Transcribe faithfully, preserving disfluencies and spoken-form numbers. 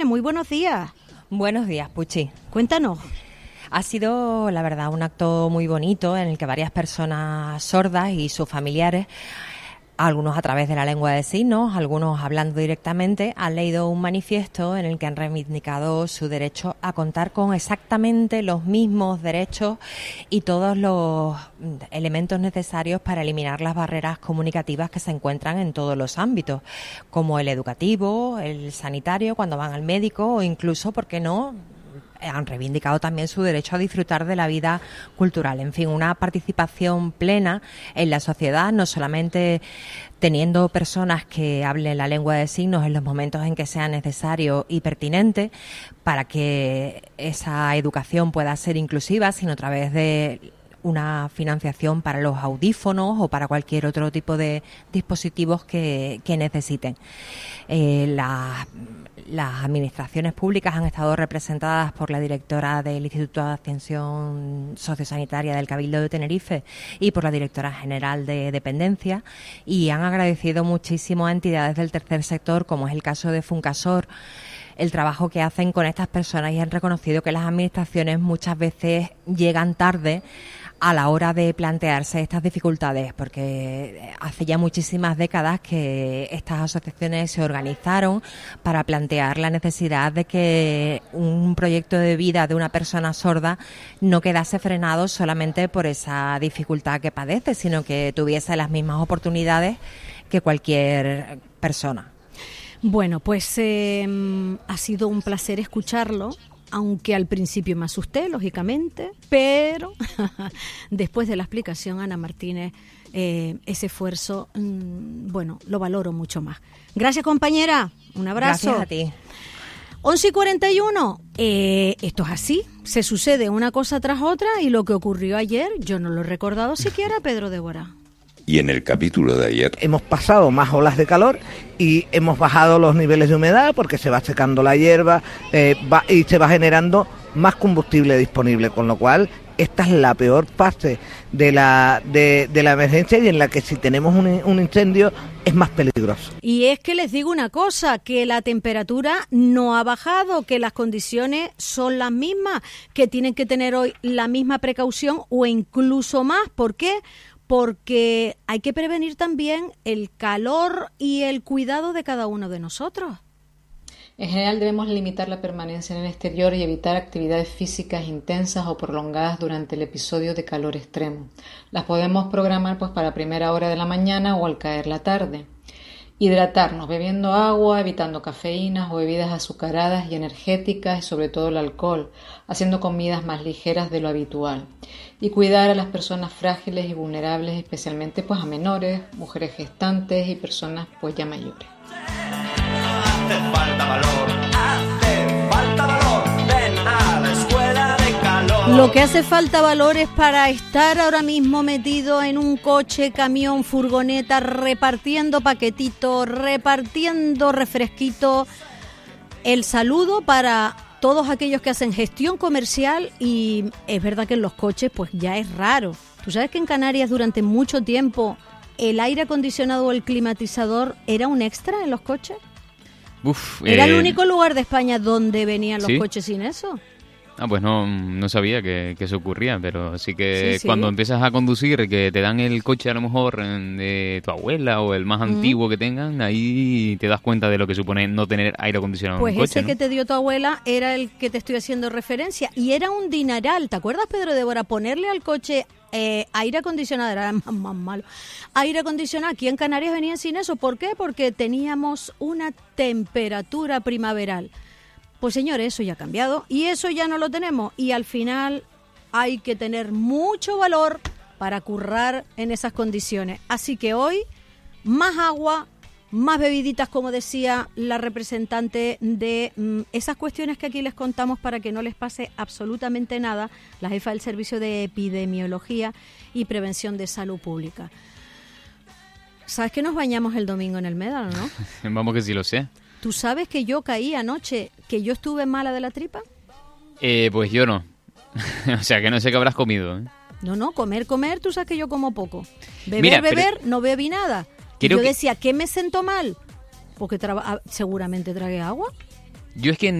muy buenos días. Buenos días, Puchi. Cuéntanos. Ha sido, la verdad, un acto muy bonito en el que varias personas sordas y sus familiares, algunos a través de la lengua de signos, algunos hablando directamente, han leído un manifiesto en el que han reivindicado su derecho a contar con exactamente los mismos derechos y todos los elementos necesarios para eliminar las barreras comunicativas que se encuentran en todos los ámbitos, como el educativo, el sanitario, cuando van al médico o incluso, ¿por qué no?, han reivindicado también su derecho a disfrutar de la vida cultural. En fin, una participación plena en la sociedad, no solamente teniendo personas que hablen la lengua de signos en los momentos en que sea necesario y pertinente para que esa educación pueda ser inclusiva, sino a través de una financiación para los audífonos o para cualquier otro tipo de dispositivos que, que necesiten. Eh, la, las administraciones públicas han estado representadas por la directora del Instituto de Atención Sociosanitaria del Cabildo de Tenerife y por la directora general de Dependencia, y han agradecido muchísimo a entidades del tercer sector, como es el caso de Funcasor, el trabajo que hacen con estas personas, y han reconocido que las administraciones muchas veces llegan tarde a la hora de plantearse estas dificultades, porque hace ya muchísimas décadas que estas asociaciones se organizaron para plantear la necesidad de que un proyecto de vida de una persona sorda no quedase frenado solamente por esa dificultad que padece, sino que tuviese las mismas oportunidades que cualquier persona. Bueno, pues eh, ha sido un placer escucharlo, aunque al principio me asusté, lógicamente, pero después de la explicación, Ana Martínez, eh, ese esfuerzo, mmm, bueno, lo valoro mucho más. Gracias, compañera. Un abrazo. Gracias a ti. once y cuarenta y uno. Eh, esto es así. Se sucede una cosa tras otra y lo que ocurrió ayer, yo no lo he recordado siquiera, Pedro Débora. Y en el capítulo de ayer hemos pasado más olas de calor y hemos bajado los niveles de humedad porque se va secando la hierba eh, va, y se va generando más combustible disponible, con lo cual esta es la peor fase de la de, de la emergencia, y en la que si tenemos un, un incendio es más peligroso. Y es que les digo una cosa, que la temperatura no ha bajado, que las condiciones son las mismas, que tienen que tener hoy la misma precaución o incluso más. ¿Por qué? Porque hay que prevenir también el calor y el cuidado de cada uno de nosotros. En general debemos limitar la permanencia en el exterior y evitar actividades físicas intensas o prolongadas durante el episodio de calor extremo. Las podemos programar pues para primera hora de la mañana o al caer la tarde. Hidratarnos bebiendo agua, evitando cafeínas o bebidas azucaradas y energéticas, y sobre todo el alcohol, haciendo comidas más ligeras de lo habitual. Y cuidar a las personas frágiles y vulnerables, especialmente pues a menores, mujeres gestantes y personas pues ya mayores. Hace falta valor, hace falta valor, ven a la escuela de calor. Lo que hace falta valor es para estar ahora mismo metido en un coche, camión, furgoneta, repartiendo paquetitos, repartiendo refresquitos. El saludo para todos aquellos que hacen gestión comercial, y es verdad que en los coches pues ya es raro. ¿Tú sabes que en Canarias durante mucho tiempo el aire acondicionado o el climatizador era un extra en los coches? Uf, Era eh, el único lugar de España donde venían los ¿sí? coches sin eso. Ah, pues no, no sabía que, que eso ocurría, pero sí que Sí, sí. cuando empiezas a conducir, que te dan el coche a lo mejor de tu abuela o el más Mm. antiguo que tengan, ahí te das cuenta de lo que supone no tener aire acondicionado Pues en un coche, ese ¿no? que te dio tu abuela era el que te estoy haciendo referencia, y era un dineral. ¿Te acuerdas, Pedro Débora? Ponerle al coche eh, aire acondicionado era más, más malo. Aire acondicionado, aquí en Canarias venían sin eso. ¿Por qué? Porque teníamos una temperatura primaveral. Pues señores, eso ya ha cambiado y eso ya no lo tenemos, y al final hay que tener mucho valor para currar en esas condiciones. Así que hoy, más agua, más bebiditas, como decía la representante de mm, esas cuestiones que aquí les contamos para que no les pase absolutamente nada, la jefa del Servicio de Epidemiología y Prevención de Salud Pública. ¿Sabes que nos bañamos el domingo en el Médano, no? Vamos que sí lo sé. ¿Tú sabes que yo caí anoche, que yo estuve mala de la tripa? Eh, pues yo no. O sea, que no sé qué habrás comido, ¿eh? No, no, comer, comer, tú sabes que yo como poco. Beber, Mira, pero- beber, no bebí nada. Y Creo yo que- decía, ¿qué me sentó mal? Porque traba- ah, seguramente tragué agua. Yo es que